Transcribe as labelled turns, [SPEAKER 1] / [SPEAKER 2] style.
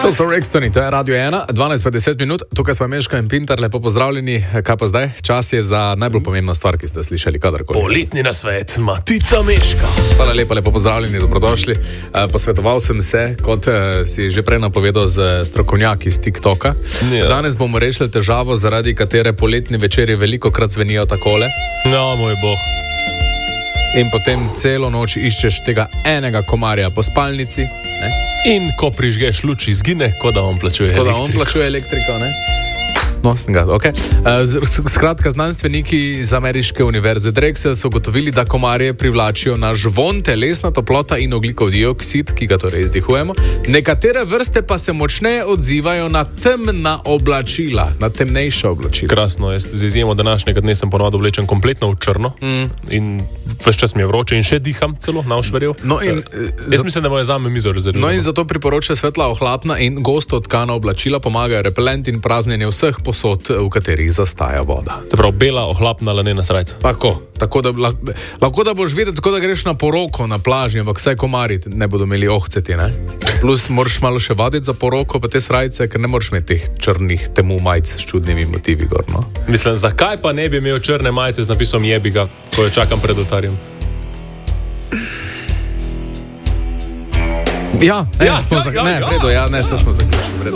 [SPEAKER 1] To so Rextoni, to je Radio 1, 12:50 minut, tukaj smo Meško in Pintar, lepo pozdravljeni. Kaj pa zdaj? Čas je za najbolj pomembno stvar, ki ste slišali kadarkoli.
[SPEAKER 2] Poletni nasvet, Matica Meška.
[SPEAKER 1] Hvala lepa, lepo pozdravljeni, dobrodošli. Posvetoval sem se, kot si že prej napovedal, z strokovnjaki z TikToka. Ja. Danes bomo rešili težavo, zaradi katere poletni večeri velikokrat zvenijo takole.
[SPEAKER 2] No, moj bog.
[SPEAKER 1] In potem celo noč iščeš tega enega komarja po spalnici, ne?
[SPEAKER 2] In ko prižgeš luč, izgine, kot da on plačuje elektriko.
[SPEAKER 1] Kot da on plačuje elektriko, ne? No, okay. Skratka, znanstveniki z ameriške univerze Drexel so ugotovili, da komarje privlačijo naš von, telesna toplota in ogljikov dioksid, ki ga torej izdihujemo. Nekatere vrste pa se močneje odzivajo na temna oblačila, na temnejša oblačila.
[SPEAKER 2] Krasno, jaz z izjemo današnjega dne sem ponovno oblečen kompletno v črno in ves čas mi je vroče in še diham celo, navšveril.
[SPEAKER 1] No
[SPEAKER 2] jaz mislim, da moje zame mizo rezervirano.
[SPEAKER 1] No in zato priporoča svetla, ohlapna in gosto tkana oblačila, pomagajo repelent in praznjenje vseh posod, v katerih zastaja voda.
[SPEAKER 2] Se pravi, bela, ohlapna, lanena srajca.
[SPEAKER 1] Tako da lahko da boš videti, tako da greš na poroko na plaži, ampak vsaj komarji ne bodo imeli ohceti, ne? Plus moraš malo še vaditi za poroko, pa te srajce, ker ne moraš imeti teh črnih temu majic s čudnimi motivi gor, no?
[SPEAKER 2] Mislim, zakaj pa ne bi imel črne majice z napisom jebi ga, ko jo čakam pred oltarjem?
[SPEAKER 1] Ja, smo zaključili.